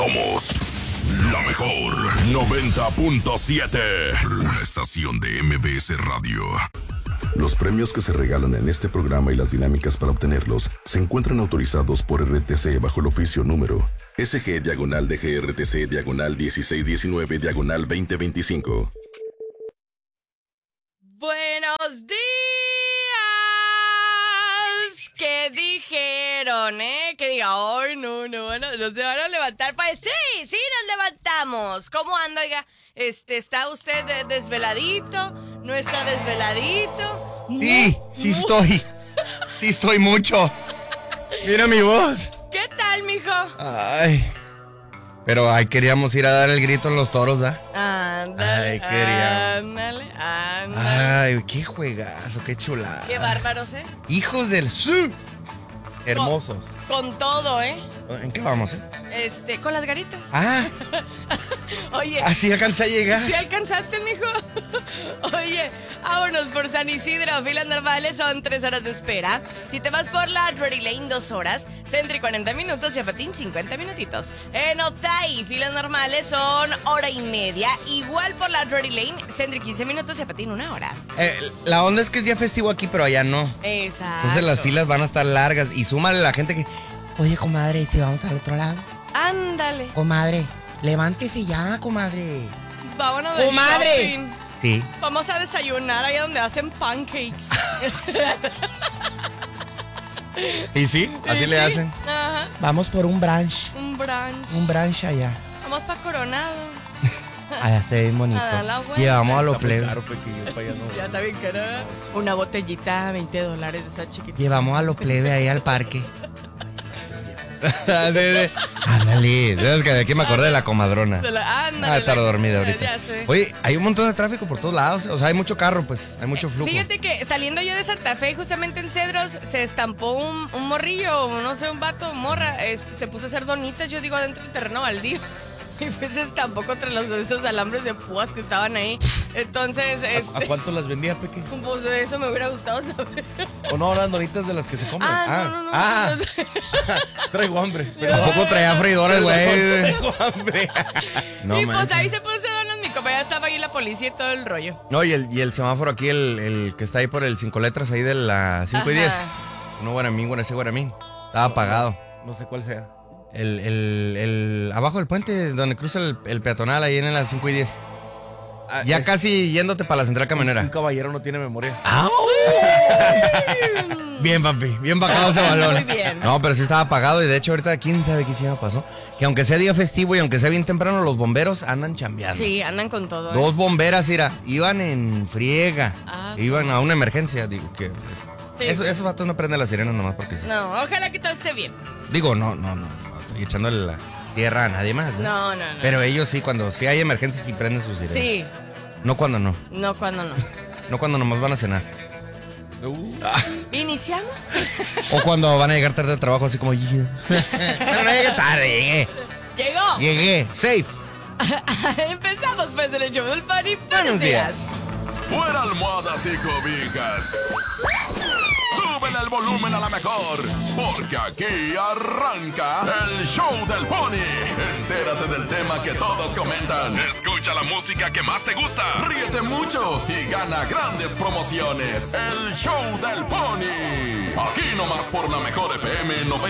Somos la mejor 90.7, una estación de MBS Radio. Los premios que se regalan en este programa y las dinámicas para obtenerlos se encuentran autorizados por RTC bajo el oficio número SG-DGRTC-1619-2025. Buenos días. ¿Qué dijeron, Que diga, ay, no se van a levantar. Pues sí, nos levantamos. ¿Cómo anda, oiga? ¿Está usted desveladito? ¿No está desveladito? Sí estoy. Sí estoy mucho. Mira mi voz. ¿Qué tal, mijo? Ay. Pero queríamos ir a dar el grito en los toros, ¿verdad? Ándale. Ándale. Ay, qué juegazo, qué chulada. Qué bárbaros, Hijos del sur. Hermosos. Con todo, ¿En qué vamos, Con las garitas. Oye. Así alcancé a llegar. ¿Sí alcanzaste, mijo? Oye, vámonos por San Isidro. Filas normales son 3 horas de espera. Si te vas por la Drury Lane, 2 horas. Sentry, 40 minutos. Y Zapatín, 50 minutitos. En Otay, filas normales son 1 hora y media. Igual por la Drury Lane, Sentry, 15 minutos. Y Zapatín, 1 hora. La onda es que es día festivo aquí, pero allá no. Exacto. Entonces las filas van a estar largas. Y súmale la gente que... Oye, comadre, si vamos al otro lado. Ándale. Comadre, levántese ya, comadre. Vámonos de ¡comadre! shopping. Sí. Vamos a desayunar ahí donde hacen pancakes. ¿Y sí? ¿Así le hacen? Ajá. Vamos por un brunch. Un brunch. Un brunch allá. Vamos para Coronado. Allá se ve bonito. Llevamos a los plebes. Ya está bien cara. Una botellita, $20 de esa chiquita. Llevamos a los plebes ahí al parque. Ándale, es que de aquí me acordé de la comadrona. Ándale. Estar dormida ahorita. Ya sé. Oye, hay un montón de tráfico por todos lados. O sea, hay mucho carro, pues. Hay mucho flujo. Fíjate que saliendo yo de Santa Fe, justamente en Cedros, se estampó un morrillo, no sé, un vato, morra. Se puso a hacer donitas, yo digo, adentro del terreno baldío. Y pues se estampó contra esos alambres de púas que estaban ahí. Entonces, ¿A cuánto las vendía, Peque? Pues de eso me hubiera gustado saber. ¿O no eran donitas de las que se compran? No. Traigo hambre. Tampoco traía freidores, güey. Traigo hambre. No, y pues manches. ahí se puso donas, mi compañera estaba ahí la policía y todo el rollo. No, y el semáforo aquí, el que está ahí por el 5 letras, ahí de la 5 y 10. Uno Guaramín, ese Guaramín. Estaba apagado. No sé cuál sea. El abajo del puente, donde cruza el peatonal, ahí en las 5 y 10. Ya casi yéndote para la central camionera. Un caballero no tiene memoria. Bien, papi, bien bajado ese balón. Muy bien. No, pero sí estaba apagado y de hecho ahorita quién sabe qué chingada pasó. Que aunque sea día festivo y aunque sea bien temprano, los bomberos andan chambeando. Sí, andan con todo. 2 bomberas, iban en friega. Iban sí. a una emergencia, digo que... Sí. Esos vatos no prenden la sirena nomás porque sí. No, ojalá que todo esté bien. Digo, no estoy echándole la tierra a nadie más. No. Pero ellos sí, cuando sí hay emergencia, sí prenden su sirena. Sí. No cuando no. No, cuando no. No cuando nomás van a cenar. ¿Iniciamos? O cuando van a llegar tarde de trabajo, así como... No llegué tarde, ¡Llegó! Llegué, safe. Empezamos pues en el show del Pony. Buenos días. Fuera almohadas y cobijas. Súbele el volumen a la mejor, porque aquí arranca el show del Pony. Entérate del tema que todos comentan. Escucha la música que más te gusta. Ríete mucho y gana grandes promociones. El show del Pony. Aquí nomás por la mejor FM 90.